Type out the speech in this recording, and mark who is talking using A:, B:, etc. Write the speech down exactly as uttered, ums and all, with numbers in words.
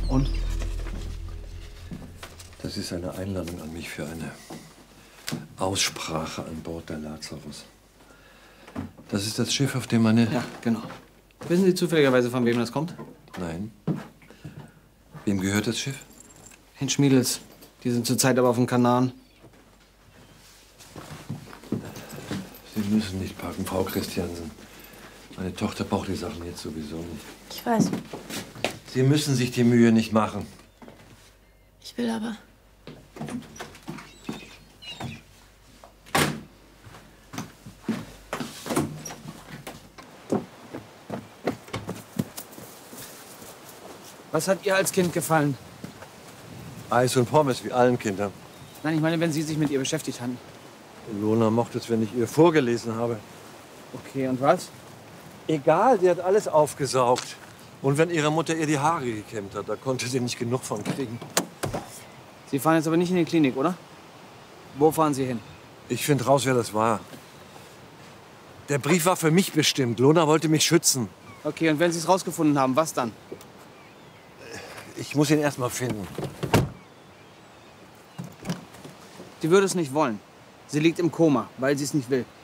A: Und?
B: Das ist eine Einladung an mich für eine Aussprache an Bord der Lazarus. Das ist das Schiff, auf dem meine...
A: Ja, genau. Wissen Sie zufälligerweise, von wem das kommt?
B: Nein. Wem gehört das Schiff?
A: Herrn Schmiedels. Die sind zurzeit aber auf dem Kanaren.
B: Sie müssen nicht packen, Frau Christiansen. Meine Tochter braucht die Sachen jetzt sowieso nicht.
C: Ich weiß.
B: Sie müssen sich die Mühe nicht machen.
C: Ich will aber.
A: Was hat ihr als Kind gefallen?
B: Eis und Pommes, wie allen Kindern.
A: Nein, ich meine, wenn Sie sich mit ihr beschäftigt haben.
B: Lona mochte es, wenn ich ihr vorgelesen habe.
A: Okay, und was?
B: Egal, sie hat alles aufgesaugt. Und wenn ihre Mutter ihr die Haare gekämmt hat, da konnte sie nicht genug von kriegen.
A: Sie fahren jetzt aber nicht in die Klinik, oder? Wo fahren Sie hin?
B: Ich finde raus, wer das war. Der Brief war für mich bestimmt. Lona wollte mich schützen.
A: Okay, und wenn Sie es rausgefunden haben, was dann?
B: Ich muss ihn erst mal finden.
A: Sie würde es nicht wollen. Sie liegt im Koma, weil sie es nicht will.